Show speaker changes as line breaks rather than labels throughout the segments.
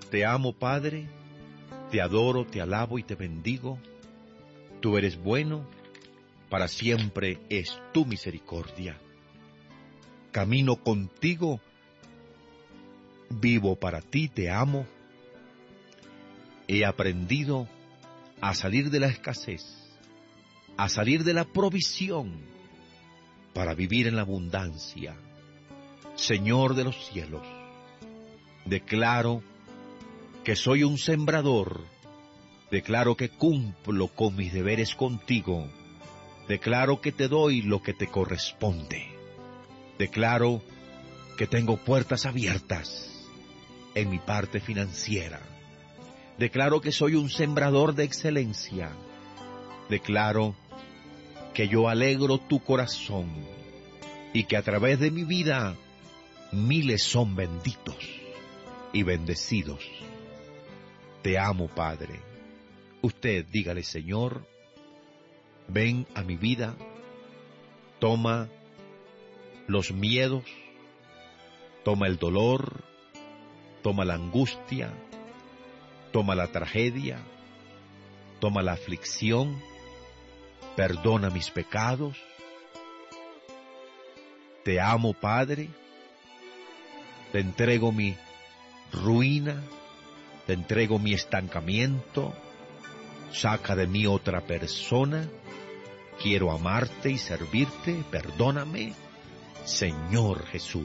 Te amo, Padre, te adoro, te alabo y te bendigo. Tú eres bueno, para siempre es tu misericordia. Camino contigo, vivo para ti, te amo. He aprendido a salir de la escasez, a salir de la provisión, para vivir en la abundancia. Señor de los cielos, declaro que soy un sembrador, declaro que cumplo con mis deberes contigo, declaro que te doy lo que te corresponde, declaro que tengo puertas abiertas en mi parte financiera, declaro que soy un sembrador de excelencia, declaro que yo alegro tu corazón y que a través de mi vida miles son benditos y bendecidos. Te amo, Padre. Usted dígale: Señor, ven a mi vida, toma los miedos, toma el dolor, toma la angustia, toma la tragedia, toma la aflicción, perdona mis pecados. Te amo, Padre, te entrego mi ruina, te entrego mi estancamiento, saca de mí otra persona, quiero amarte y servirte, perdóname, Señor Jesús.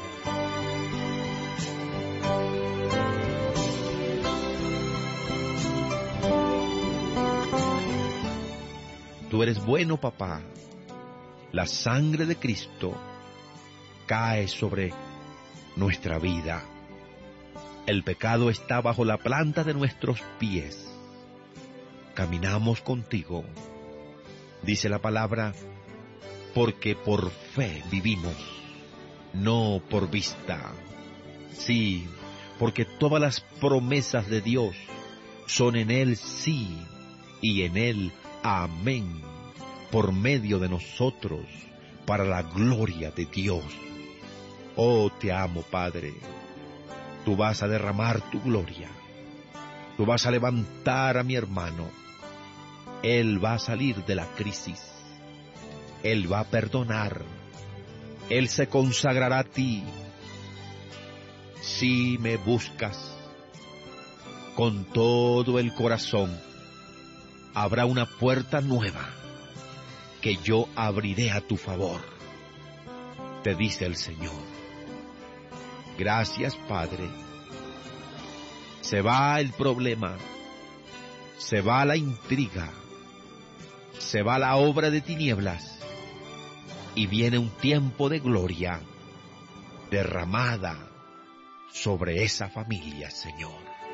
Tú eres bueno, papá. La sangre de Cristo cae sobre nuestra vida. El pecado está bajo la planta de nuestros pies. Caminamos contigo. Dice la palabra, porque por fe vivimos, no por vista. Sí, porque todas las promesas de Dios son en Él sí y en Él amén, por medio de nosotros, para la gloria de Dios. Oh, te amo, Padre. Tú vas a derramar tu gloria. Tú vas a levantar a mi hermano. Él va a salir de la crisis. Él va a perdonar. Él se consagrará a ti. Si me buscas con todo el corazón, habrá una puerta nueva que yo abriré a tu favor, te dice el Señor. Gracias, Padre. Se va el problema, se va la intriga, se va la obra de tinieblas y viene un tiempo de gloria derramada sobre esa familia, Señor.